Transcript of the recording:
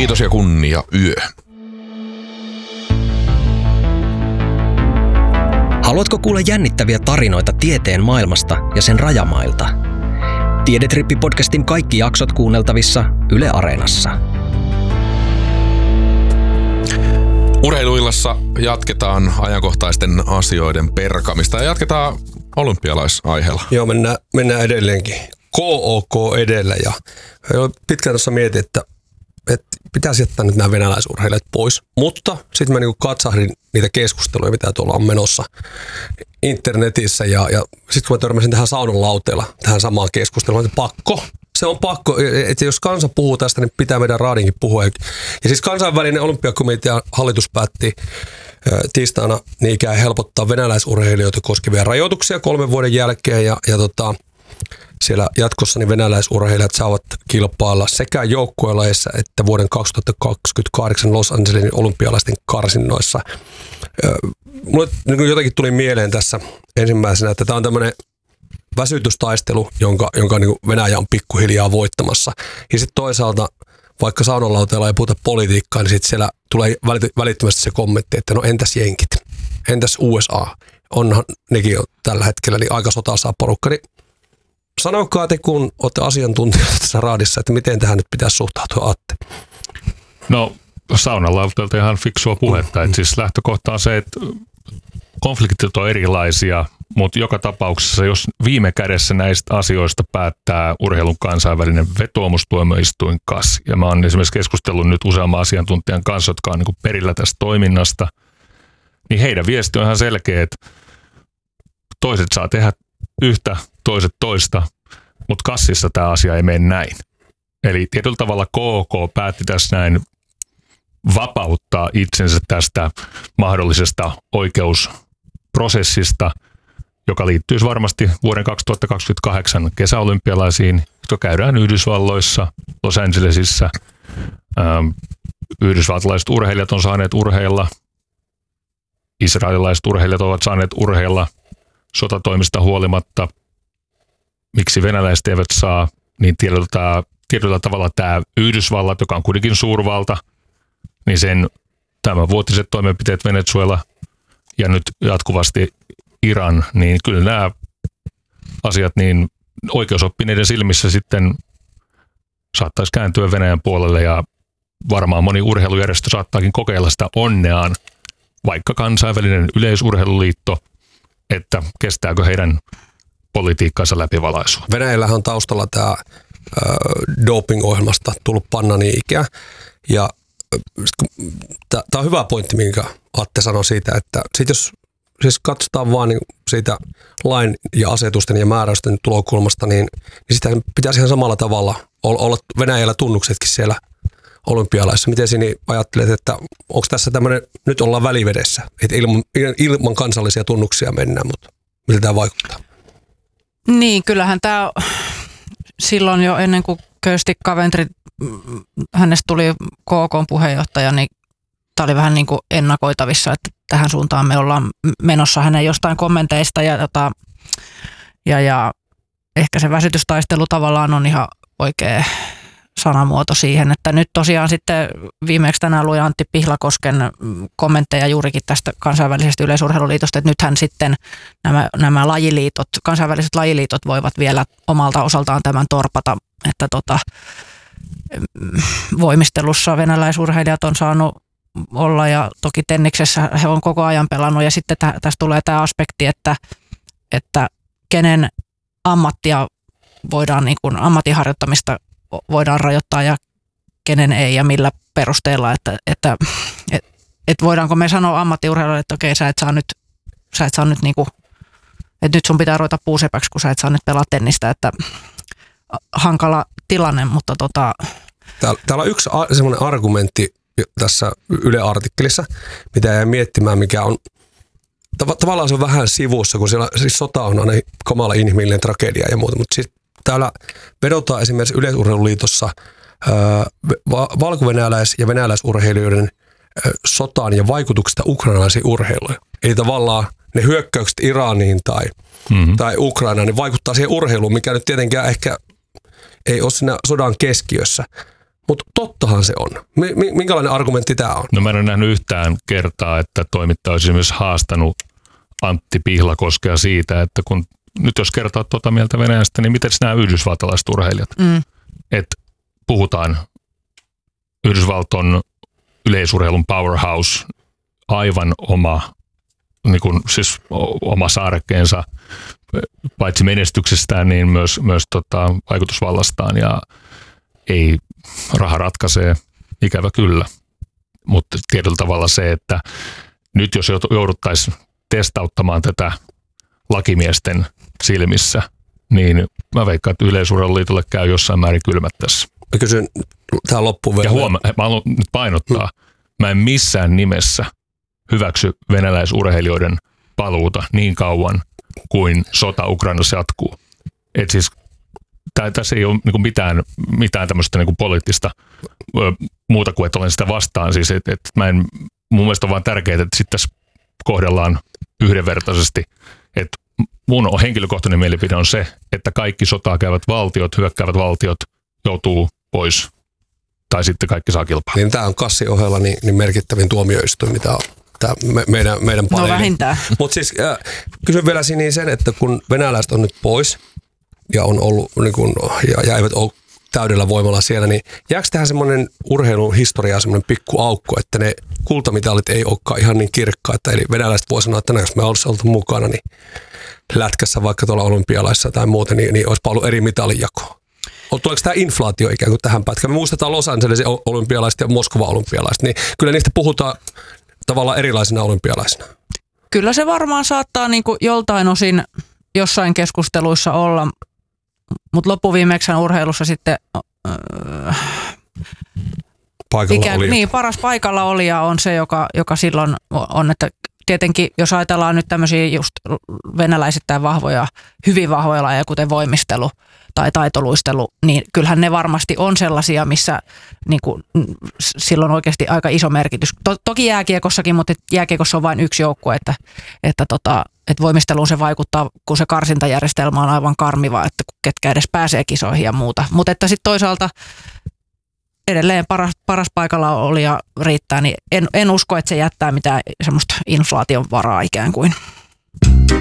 Kiitos ja kunnia yö. Haluatko kuulla jännittäviä tarinoita tieteen maailmasta ja sen rajamailta? Tiedetrippi-podcastin kaikki jaksot kuunneltavissa Yle Areenassa. Urheiluillassa jatketaan ajankohtaisten asioiden perkamista ja jatketaan olympialaisaiheella. Joo, mennään edelleenkin. KOK edellä ja pitkään tuossa mietin, että pitäisi jättää nyt nämä venäläisurheilijat pois. Mutta sitten mä niinku katsahdin niitä keskusteluja, mitä tuolla on menossa internetissä ja sitten kun mä törmäsin tähän saunan lauteella, tähän samaan keskusteluun, että se on pakko, että jos kansa puhuu tästä, niin pitää meidän raadinkin puhua. Ja siis kansainvälinen olympiakomitea hallitus päätti tiistaina niin ikään helpottaa venäläisurheilijoita koskevia rajoituksia 3 vuoden jälkeen ja siellä jatkossa niin venäläisurheilijat saavat kilpailla sekä joukkuelajeissa että vuoden 2028 Los Angelesin olympialaisten karsinnoissa. Mulle niin jotenkin tuli mieleen tässä ensimmäisenä, että tämä on tämmöinen väsytystaistelu, jonka niin Venäjä on pikkuhiljaa voittamassa. Ja sitten toisaalta, vaikka saunanlauteella ei puhuta politiikkaa, niin sitten siellä tulee välittömästi se kommentti, että no entäs jenkit, entäs USA, onhan nekin jo tällä hetkellä niin aika sotaisaa porukka. Niin sanokaa te, kun olette asiantuntijoita tässä raadissa, että miten tähän nyt pitäisi suhtautua, Atte? No saunanlauteelta ihan fiksua puhetta. Että siis lähtökohta on se, että konfliktit on erilaisia, mutta joka tapauksessa, jos viime kädessä näistä asioista päättää urheilun kansainvälinen vetoomustuomioistuin KAS, ja mä oon esimerkiksi keskustellut nyt useamman asiantuntijan kanssa, jotka on niin perillä tästä toiminnasta, niin heidän viesti on ihan selkeä, että toiset saa tehdä yhtä, toiset toista, mutta KASissa tämä asia ei mene näin. Eli tietyllä tavalla KOK päätti tässä näin vapauttaa itsensä tästä mahdollisesta oikeusprosessista, joka liittyisi varmasti vuoden 2028 kesäolympialaisiin, jotka käydään Yhdysvalloissa, Los Angelesissa. Yhdysvaltalaiset urheilijat on saaneet urheilla, israelilaiset urheilijat ovat saaneet urheilla sotatoimista huolimatta. Miksi venäläiset eivät saa, niin tietyllä tavalla tämä Yhdysvallat, joka on kuitenkin suurvalta, niin sen tämänvuotiset toimenpiteet Venezuela ja nyt jatkuvasti Iran, niin kyllä nämä asiat niin oikeusoppineiden silmissä sitten saattaisi kääntyä Venäjän puolelle ja varmaan moni urheilujärjestö saattaakin kokeilla sitä onneaan, vaikka kansainvälinen yleisurheiluliitto, että kestääkö heidän politiikkansa läpivalaisua. Venäjällähän on taustalla tämä doping-ohjelmasta tullut panna niin ikään ja tämä on hyvä pointti, minkä Atte sanoi siitä, että sit jos siis katsotaan vaan niin siitä lain ja asetusten ja määräysten tulokulmasta, niin sitä pitäisi ihan samalla tavalla olla Venäjällä tunnuksetkin siellä olympialaissa. Miten sinä ajattelet, että onko tässä tämmöinen, nyt ollaan välivedessä, että ilman kansallisia tunnuksia mennään, mutta miltä tämä vaikuttaa? Niin, kyllähän tämä silloin jo ennen kuin Kirsti Coventry, hänestä tuli KK:n puheenjohtaja, niin tämä oli vähän niin kuin ennakoitavissa, että tähän suuntaan me ollaan menossa hänen jostain kommenteista ja ehkä se väsytystaistelu tavallaan on ihan oikea sanamuoto siihen, että nyt tosiaan sitten viimeksi tänään luin Antti Pihlakosken kommentteja juurikin tästä kansainvälisestä yleisurheiluliitosta, että nythän sitten nämä lajiliitot, kansainväliset lajiliitot voivat vielä omalta osaltaan tämän torpata, että voimistelussa venäläisurheilijat on saanut olla ja toki tenniksessä he on koko ajan pelannut ja sitten tässä tulee tämä aspekti, että kenen ammattia voidaan, niin kuin ammatinharjoittamista voidaan rajoittaa ja kenen ei ja millä perusteella, että voidaanko me sanoa ammattiurheilijoille, että okei, sä et saa nyt niinku, että nyt sun pitää ruveta puusepäksi, kun sä et saa nyt pelaa tennistä, että hankala tilanne, mutta Täällä on yksi semmoinen argumentti tässä Yle-artikkelissa, mitä jäi miettimään, mikä on tavallaan se on vähän sivussa, kun siellä siis sota on aina kamala inhimillinen tragedia ja muuta, mutta siis täällä vedotaan esimerkiksi Yleisurheiluliitossa valko-venäläis- ja venäläisurheilijoiden sotaan ja vaikutuksista ukrainalaisiin urheiluihin. Eli tavallaan ne hyökkäykset Iraniin tai Ukrainaan niin vaikuttaa siihen urheiluun, mikä nyt tietenkään ehkä ei ole siinä sodan keskiössä. Mutta tottahan se on. Minkälainen argumentti tämä on? No mä en ole nähnyt yhtään kertaa, että toimittaja olisi myös haastanut Antti Pihlakoskea siitä, että kun nyt jos kertaa tuota mieltä Venäjästä, niin miten nämä yhdysvaltalaiset urheilijat? Että puhutaan Yhdysvalton yleisurheilun powerhouse, aivan oma, niin kuin, siis oma saarekkeensa, paitsi menestyksestään, niin myös vaikutusvallastaan, ja ei raha ratkaisee, ikävä kyllä. Mutta tietyllä tavalla se, että nyt jos jouduttaisiin testauttamaan tätä lakimiesten silmissä, niin mä veikkaan, että Yleisurheiluliitolle käy jossain määrin kylmät tässä. Mä kysyn tähän loppuun vielä. Ja mä haluan nyt painottaa, mä en missään nimessä hyväksy venäläisurheilijoiden paluuta niin kauan kuin sota Ukrainassa jatkuu. Et siis tässä ei ole niinku mitään tämmöistä niinku poliittista muuta kuin, että olen sitä vastaan. Siis, mun mielestä on vaan tärkeää, että sitten tässä kohdellaan yhdenvertaisesti. Et mun henkilökohtainen mielipide on se, että kaikki sotaa käyvät valtiot, hyökkäävät valtiot joutuu pois. Tai sitten kaikki saa kilpaa. Niin tämä on kassin ohella niin merkittävin tuomioistuin, mitä on meidän paneeli. No vähintään. Mutta siis kysyn vielä sen, että kun venäläiset on nyt pois ja on ollut ja eivät ole täydellä voimalla siellä, niin jääkö tähän semmoinen urheilun historiaan semmoinen pikku aukko, että ne kultamitalit ei olekaan ihan niin kirkkaita. Eli venäläiset voi sanoa, että jos me olisi oltu mukana, niin lätkässä vaikka tuolla olympialaissa tai muuten, niin olisipa ollut eri mitalinjakoa. Tuleeko tämä inflaatio ikään kuin tähän pätkään? Me muistetaan Los Angelesin olympialaiset ja Moskovan olympialaiset, niin kyllä niistä puhutaan tavallaan erilaisina olympialaisina. Kyllä se varmaan saattaa niin kuin joltain osin jossain keskusteluissa olla, mutta loppuviimeksi urheilussa sitten paras paikalla olija on se, joka silloin on, että tietenkin jos ajatellaan nyt tämmöisiä just venäläisittäin hyvin vahvoja lajeja, kuten voimistelu tai taitoluistelu, niin kyllähän ne varmasti on sellaisia, missä niin kuin, silloin oikeasti aika iso merkitys. Toki jääkiekossakin, mutta jääkiekossa on vain yksi joukkue, että voimisteluun se vaikuttaa, kun se karsintajärjestelmä on aivan karmiva, että ketkä edes pääsee kisoihin ja muuta. Mutta että sitten toisaalta edelleen paras paikalla olija riittää, niin en usko, että se jättää mitään semmoista inflaation varaa ikään kuin.